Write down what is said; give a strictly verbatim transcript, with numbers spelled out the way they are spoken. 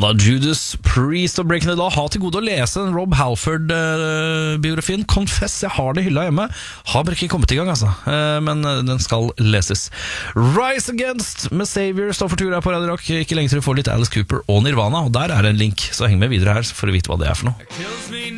da, Judas Priest og Breaking the Law. Har til gode å lese den Rob Halford-biografien. Confess, jeg har det hylla hjemme. Har bare ikke kommet i gang, altså. Uh, men den skal leses. Rise Against med Savior står for tur her på Radio Rock. Ikke lenge til du får litt Alice Cooper og Nirvana, og der er det en link, så heng med videre her for å vite hva det er for noe.